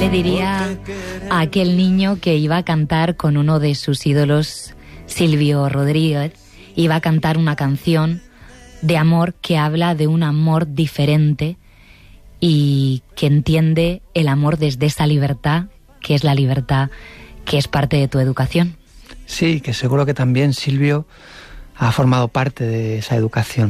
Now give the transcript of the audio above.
le diría a aquel niño que iba a cantar con uno de sus ídolos, Silvio Rodríguez? Iba a cantar una canción de amor que habla de un amor diferente y que entiende el amor desde esa libertad, que es la libertad que es parte de tu educación. Sí, que seguro que también Silvio ha formado parte de esa educación.